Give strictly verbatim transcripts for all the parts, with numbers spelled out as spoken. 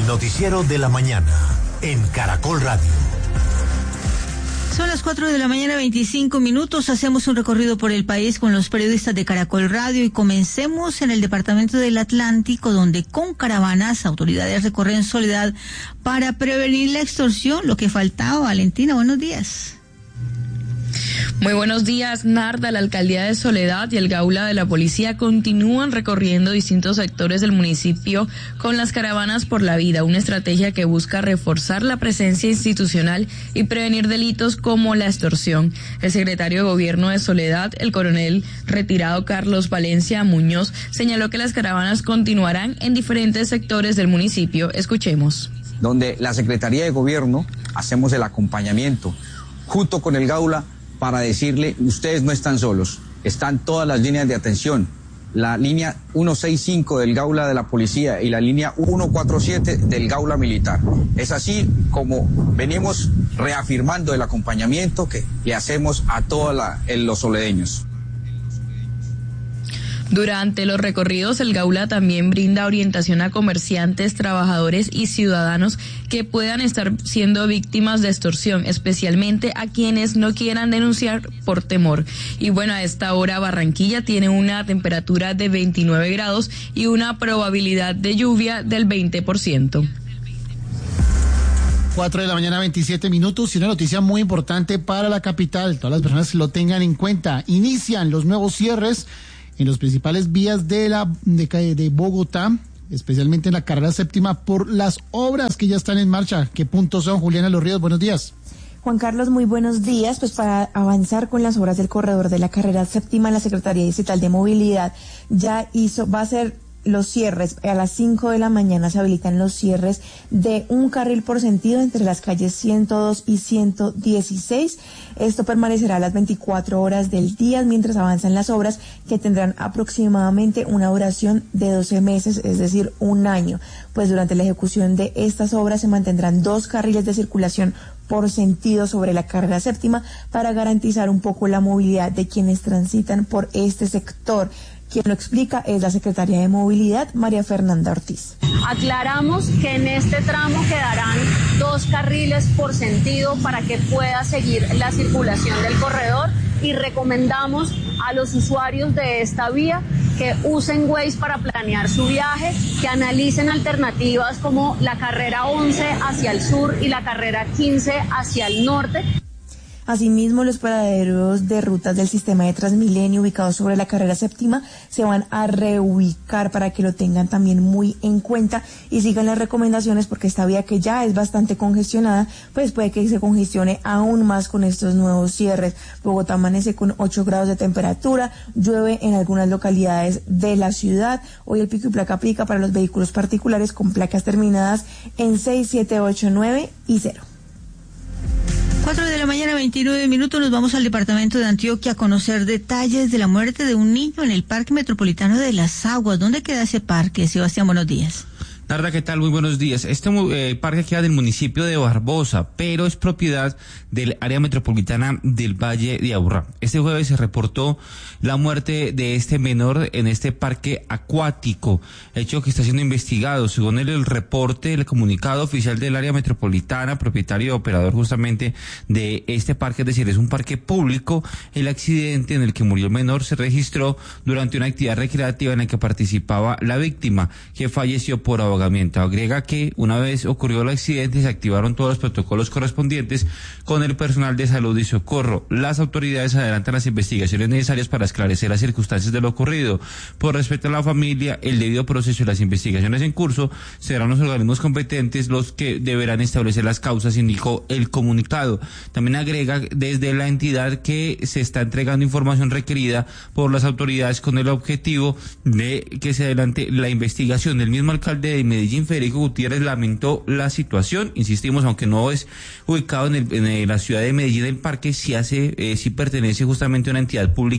noticiero de la mañana en Caracol Radio. Son las cuatro de la mañana, veinticinco minutos. Hacemos un recorrido por el país con los periodistas de Caracol Radio y comencemos en el departamento del Atlántico, donde con caravanas autoridades recorren Soledad para prevenir la extorsión. Lo que faltaba. Valentina, buenos días. Muy buenos días, Narda. La alcaldía de Soledad y el Gaula de la policía continúan recorriendo distintos sectores del municipio con las caravanas por la vida, una estrategia que busca reforzar la presencia institucional y prevenir delitos como la extorsión. El secretario de Gobierno de Soledad, el coronel retirado Carlos Valencia Muñoz, señaló que las caravanas continuarán en diferentes sectores del municipio. Escuchemos. Donde la Secretaría de Gobierno hacemos el acompañamiento junto con el Gaula para decirle, ustedes no están solos, están todas las líneas de atención, la línea ciento sesenta y cinco del Gaula de la Policía y la línea ciento cuarenta y siete del Gaula Militar. Es así como venimos reafirmando el acompañamiento que le hacemos a todos los soledeños. Durante los recorridos, el Gaula también brinda orientación a comerciantes, trabajadores y ciudadanos que puedan estar siendo víctimas de extorsión, especialmente a quienes no quieran denunciar por temor. Y bueno, a esta hora Barranquilla tiene una temperatura de veintinueve grados y una probabilidad de lluvia del veinte por ciento. cuatro de la mañana, veintisiete minutos, y una noticia muy importante para la capital. Todas las personas lo tengan en cuenta. Inician los nuevos cierres en las principales vías de la de, de Bogotá, especialmente en la carrera séptima, por las obras que ya están en marcha. ¿Qué puntos son, Juliana Los Ríos? Buenos días. Juan Carlos, muy buenos días. Pues para avanzar con las obras del corredor de la carrera séptima, la Secretaría Distrital de Movilidad ya hizo, va a hacer los cierres. A las cinco de la mañana se habilitan los cierres de un carril por sentido entre las calles ciento dos y ciento dieciséis. Esto permanecerá a las veinticuatro horas del día mientras avanzan las obras, que tendrán aproximadamente una duración de doce meses, es decir, un año. Pues durante la ejecución de estas obras se mantendrán dos carriles de circulación por sentido sobre la carrera séptima para garantizar un poco la movilidad de quienes transitan por este sector. Quien lo explica es la secretaria de Movilidad, María Fernanda Ortiz. Aclaramos que en este tramo quedarán dos carriles por sentido para que pueda seguir la circulación del corredor, y recomendamos a los usuarios de esta vía que usen Waze para planear su viaje, que analicen alternativas como la carrera once hacia el sur y la carrera quince hacia el norte. Asimismo, los paraderos de rutas del sistema de Transmilenio ubicados sobre la carrera séptima se van a reubicar para que lo tengan también muy en cuenta y sigan las recomendaciones, porque esta vía, que ya es bastante congestionada, pues puede que se congestione aún más con estos nuevos cierres. Bogotá amanece con ocho grados de temperatura, llueve en algunas localidades de la ciudad. Hoy el pico y placa aplica para los vehículos particulares con placas terminadas en seis, siete, ocho, nueve y cero. cuatro de la mañana, veintinueve minutos, nos vamos al departamento de Antioquia a conocer detalles de la muerte de un niño en el Parque Metropolitano de Las Aguas. ¿Dónde queda ese parque? Sebastián, buenos días. Narda, ¿qué tal? Muy buenos días. Este eh, parque queda del municipio de Barbosa, pero es propiedad del área metropolitana del Valle de Aburrá. Este jueves se reportó la muerte de este menor en este parque acuático, hecho que está siendo investigado. Según el, el reporte, el comunicado oficial del área metropolitana, propietario y operador justamente de este parque, es decir, es un parque público, el accidente en el que murió el menor se registró durante una actividad recreativa en la que participaba la víctima, que falleció por ahogamiento. Agrega que una vez ocurrió el accidente se activaron todos los protocolos correspondientes con el personal de salud y socorro. Las autoridades adelantan las investigaciones necesarias para esclarecer las circunstancias de lo ocurrido. Por respeto a la familia, el debido proceso y las investigaciones en curso serán los organismos competentes los que deberán establecer las causas, indicó el comunicado. También agrega desde la entidad que se está entregando información requerida por las autoridades con el objetivo de que se adelante la investigación. El mismo alcalde de Medellín, Federico Gutiérrez, lamentó la situación. Insistimos, aunque no es ubicado en, el, en la ciudad de Medellín, el parque sí hace, eh, sí pertenece justamente a una entidad pública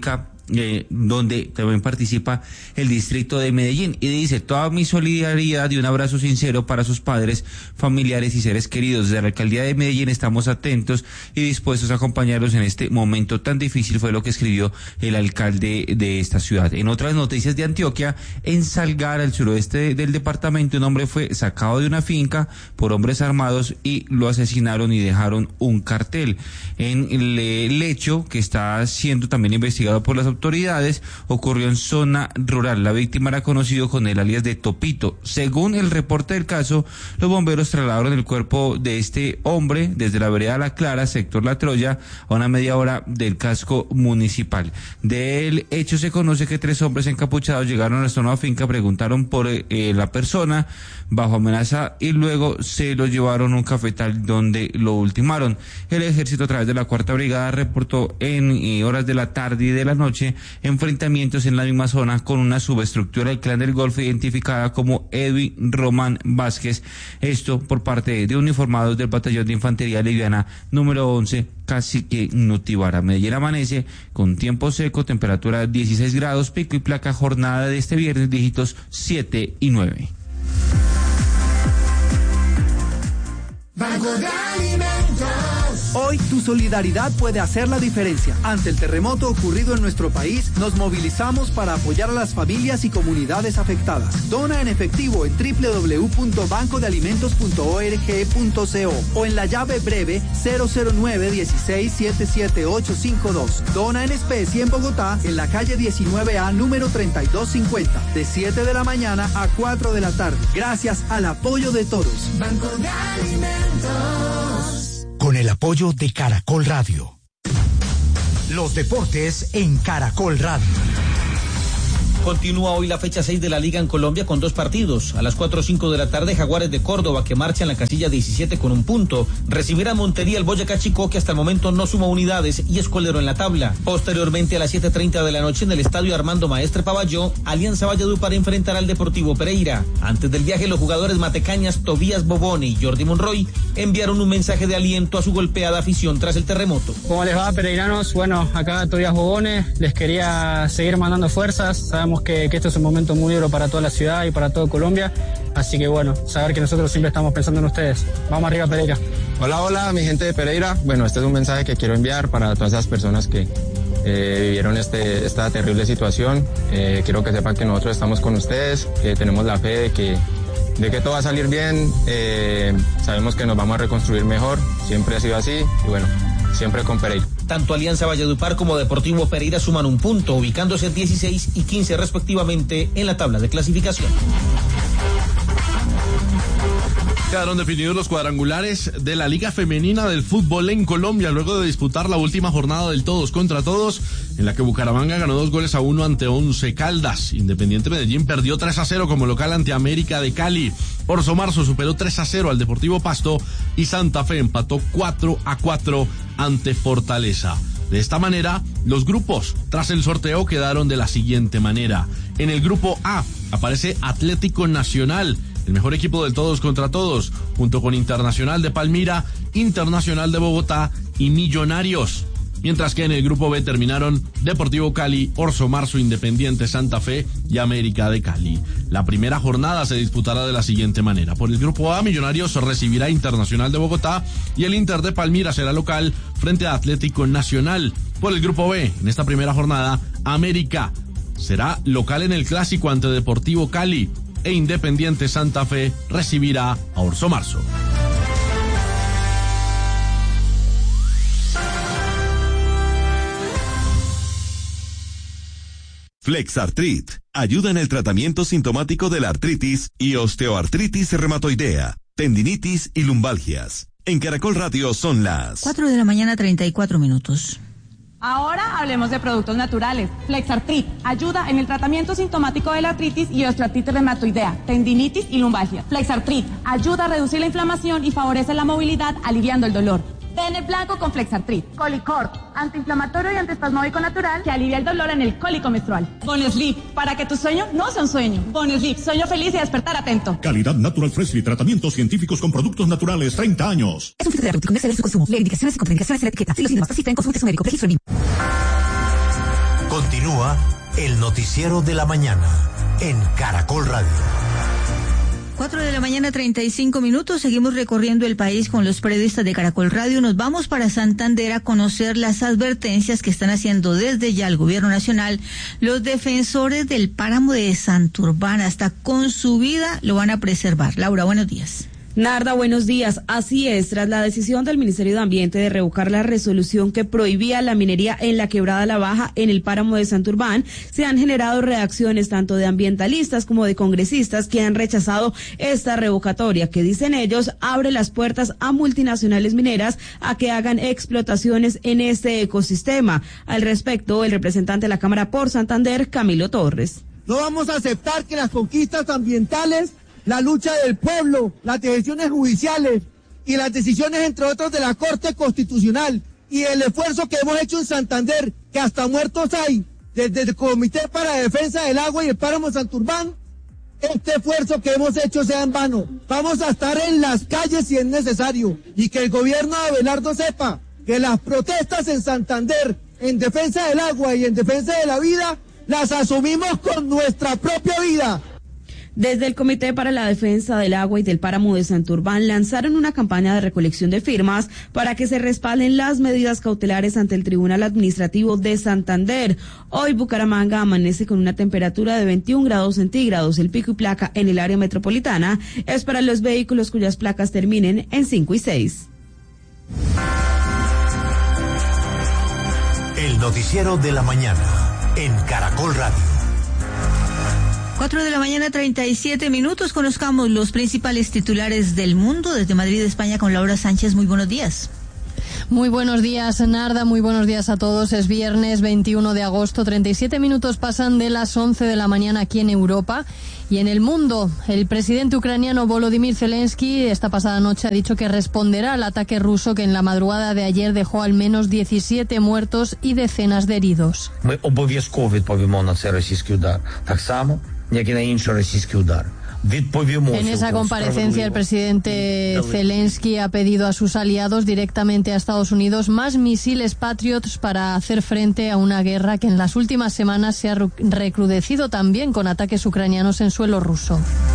eh, donde también participa el distrito de Medellín, y dice: toda mi solidaridad y un abrazo sincero para sus padres, familiares y seres queridos. Desde la alcaldía de Medellín estamos atentos y dispuestos a acompañarlos en este momento tan difícil, fue lo que escribió el alcalde de esta ciudad. En otras noticias de Antioquia, en Salgar, al suroeste del departamento, un hombre fue sacado de una finca por hombres armados y lo asesinaron y dejaron un cartel. En el, el hecho, que está siendo también investigado por las autoridades, ocurrió en zona rural. La víctima era conocido con el alias de Topito. Según el reporte del caso, los bomberos trasladaron el cuerpo de este hombre desde la vereda La Clara, sector La Troya, a una media hora del casco municipal. Del hecho se conoce que tres hombres encapuchados llegaron a esta nueva finca, preguntaron por eh, la persona bajo amenaza y luego se lo llevaron a un cafetal donde lo ultimaron. El ejército, a través de la cuarta brigada, reportó en eh, horas de la tarde y de la noche enfrentamientos en la misma zona con una subestructura del Clan del Golfo identificada como Edwin Román Vázquez, esto por parte de uniformados del batallón de infantería liviana número once, Cacique Nutibara. Medellín amanece con tiempo seco, temperatura dieciséis grados, pico y placa, jornada de este viernes, dígitos siete y nueve. Banco de Alimentos. Hoy tu solidaridad puede hacer la diferencia. Ante el terremoto ocurrido en nuestro país, nos movilizamos para apoyar a las familias y comunidades afectadas. Dona en efectivo en doble u doble u doble u punto banco de alimentos punto org punto co o en la llave breve cero cero nueve uno seis siete siete ocho cinco dos. Dona en especie en Bogotá, en la calle diecinueve A, número treinta y dos cincuenta, de siete de la mañana a cuatro de la tarde. Gracias al apoyo de todos. Banco de Alimentos. Con el apoyo de Caracol Radio. Los deportes en Caracol Radio. Continúa hoy la fecha seis de la Liga en Colombia con dos partidos. A las cuatro o cinco de la tarde, Jaguares de Córdoba, que marcha en la casilla diecisiete con un punto, recibirá a Montería el Boyacá Chicó, que hasta el momento no suma unidades y es colero en la tabla. Posteriormente, a las siete treinta de la noche, en el estadio Armando Maestre Pavalló, Alianza Valledupar enfrentará al Deportivo Pereira. Antes del viaje, los jugadores matecañas Tobías Bobone y Jordi Monroy enviaron un mensaje de aliento a su golpeada afición tras el terremoto. ¿Cómo les va, pereiranos? Bueno, acá Tobías Bobone, les quería seguir mandando fuerzas. Sabemos Que, que esto es un momento muy duro para toda la ciudad y para todo Colombia, así que bueno, saber que nosotros siempre estamos pensando en ustedes. Vamos arriba, Pereira. Hola, hola, mi gente de Pereira. Bueno, este es un mensaje que quiero enviar para todas esas personas que eh, vivieron este, esta terrible situación. Eh, quiero que sepan que nosotros estamos con ustedes, que tenemos la fe de que, de que todo va a salir bien. Eh, sabemos que nos vamos a reconstruir mejor, siempre ha sido así y bueno, siempre con Pereira. Tanto Alianza Valledupar como Deportivo Pereira suman un punto, ubicándose dieciséis y quince respectivamente en la tabla de clasificación. Quedaron definidos los cuadrangulares de la Liga Femenina del Fútbol en Colombia luego de disputar la última jornada del todos contra todos, en la que Bucaramanga ganó dos goles a uno ante Once Caldas. Independiente Medellín perdió tres a cero como local ante América de Cali. Orso Marzo superó tres a cero al Deportivo Pasto y Santa Fe empató cuatro a cuatro ante Fortaleza. De esta manera, los grupos tras el sorteo quedaron de la siguiente manera. En el grupo A aparece Atlético Nacional, el mejor equipo del todos contra todos, junto con Internacional de Palmira, Internacional de Bogotá y Millonarios. Mientras que en el grupo B terminaron Deportivo Cali, Orso Marzo, Independiente Santa Fe y América de Cali. La primera jornada se disputará de la siguiente manera. Por el grupo A, Millonarios recibirá Internacional de Bogotá y el Inter de Palmira será local frente a Atlético Nacional. Por el grupo B, en esta primera jornada, América será local en el Clásico ante Deportivo Cali e Independiente Santa Fe recibirá a Orso Marzo. Flexartrit ayuda en el tratamiento sintomático de la artritis y osteoartritis reumatoidea, tendinitis y lumbalgias. En Caracol Radio son las cuatro de la mañana, treinta y cuatro minutos. Ahora hablemos de productos naturales. Flexartrit ayuda en el tratamiento sintomático de la artritis y osteoartritis reumatoidea, tendinitis y lumbalgia. Flexartrit ayuda a reducir la inflamación y favorece la movilidad, aliviando el dolor. Pene blanco con Flexartrit. Colicort, antiinflamatorio y antiespasmódico natural que alivia el dolor en el cólico menstrual. Bonesleep, para que tu sueño no sea un sueño. Bonesleep, sueño feliz y despertar atento. Calidad Natural Freshly, tratamientos científicos con productos naturales, treinta años. Es un fitoterapéutico comercial de su consumo. Leer indicaciones y contraindicaciones en la etiqueta. Si los síntomas persisten, consulte su médico. Registro en Continúa el noticiero de la mañana en Caracol Radio. Cuatro de la mañana, treinta y cinco minutos. Seguimos recorriendo el país con los periodistas de Caracol Radio. Nos vamos para Santander a conocer las advertencias que están haciendo desde ya el gobierno nacional los defensores del páramo de Santurbán. Hasta con su vida lo van a preservar. Laura, buenos días. Narda, buenos días. Así es, tras la decisión del Ministerio de Ambiente de revocar la resolución que prohibía la minería en la Quebrada La Baja en el páramo de Santurbán, se han generado reacciones tanto de ambientalistas como de congresistas que han rechazado esta revocatoria, que dicen ellos abre las puertas a multinacionales mineras a que hagan explotaciones en este ecosistema. Al respecto, el representante de la Cámara por Santander, Camilo Torres. No vamos a aceptar que las conquistas ambientales, la lucha del pueblo, las decisiones judiciales y las decisiones, entre otros, de la Corte Constitucional y el esfuerzo que hemos hecho en Santander, que hasta muertos hay, desde el Comité para la Defensa del Agua y el Páramo de Santurbán, este esfuerzo que hemos hecho sea en vano. Vamos a estar en las calles si es necesario, y que el gobierno de Abelardo sepa que las protestas en Santander en defensa del agua y en defensa de la vida las asumimos con nuestra propia vida. Desde el Comité para la Defensa del Agua y del Páramo de Santurbán lanzaron una campaña de recolección de firmas para que se respalden las medidas cautelares ante el Tribunal Administrativo de Santander. Hoy Bucaramanga amanece con una temperatura de veintiún grados centígrados. El pico y placa en el área metropolitana es para los vehículos cuyas placas terminen en cinco y seis. El noticiero de la mañana en Caracol Radio. Cuatro de la mañana, treinta y siete minutos. Conozcamos los principales titulares del mundo desde Madrid, España, con Laura Sánchez. Muy buenos días. Muy buenos días, Narda. Muy buenos días a todos. Es viernes veintiuno de agosto. treinta y siete minutos pasan de las once de la mañana aquí en Europa. Y en el mundo, el presidente ucraniano Volodymyr Zelensky esta pasada noche ha dicho que responderá al ataque ruso que en la madrugada de ayer dejó al menos diecisiete muertos y decenas de heridos. Ми обов'язково відповімо на цей російський удар. Так само, як і на інший російський удар. En esa comparecencia, el presidente Zelensky ha pedido a sus aliados, directamente a Estados Unidos, más misiles Patriots para hacer frente a una guerra que en las últimas semanas se ha recrudecido también con ataques ucranianos en suelo ruso.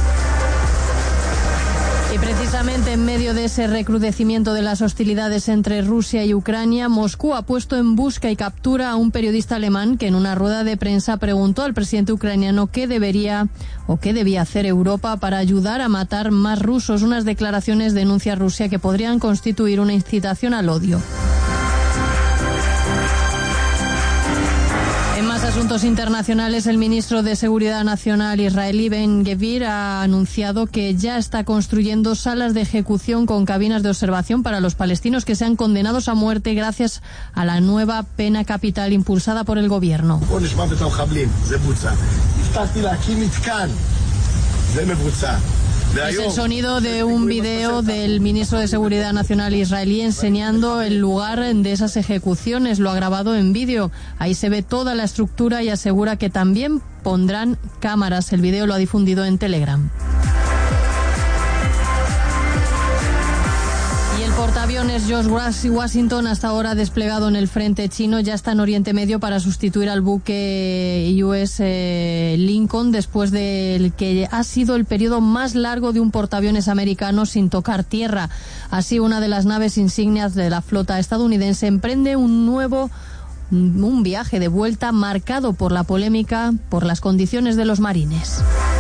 Y precisamente en medio de ese recrudecimiento de las hostilidades entre Rusia y Ucrania, Moscú ha puesto en busca y captura a un periodista alemán que en una rueda de prensa preguntó al presidente ucraniano qué debería o qué debía hacer Europa para ayudar a matar más rusos. Unas declaraciones denuncia Rusia que podrían constituir una incitación al odio. En más asuntos internacionales, el ministro de Seguridad Nacional israelí Ben-Gvir ha anunciado que ya está construyendo salas de ejecución con cabinas de observación para los palestinos que sean condenados a muerte gracias a la nueva pena capital impulsada por el gobierno. Es el sonido de un video del ministro de Seguridad Nacional israelí enseñando el lugar de esas ejecuciones. Lo ha grabado en vídeo. Ahí se ve toda la estructura y asegura que también pondrán cámaras. El video lo ha difundido en Telegram. El portaaviones George Washington, hasta ahora desplegado en el frente chino, ya está en Oriente Medio para sustituir al buque U S Lincoln después del que ha sido el periodo más largo de un portaaviones americano sin tocar tierra. Así, una de las naves insignias de la flota estadounidense emprende un nuevo un viaje de vuelta marcado por la polémica por las condiciones de los marines.